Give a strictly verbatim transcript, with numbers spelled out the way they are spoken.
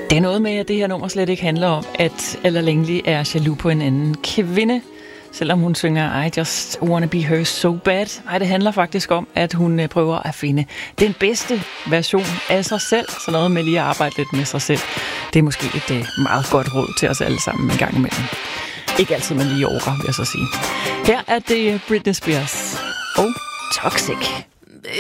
Det er noget med, at det her nummer slet ikke handler om, at Ella Langley er jaloux på en anden kvinde, selvom hun synger I just wanna be her so bad. Nej, det handler faktisk om, at hun prøver at finde den bedste version af sig selv. Så noget med lige at arbejde lidt med sig selv. Det er måske et meget godt råd til os alle sammen en gang imellem. Ikke altid man lige overgår, vil jeg så sige. Her er det Britney Spears og Toxic.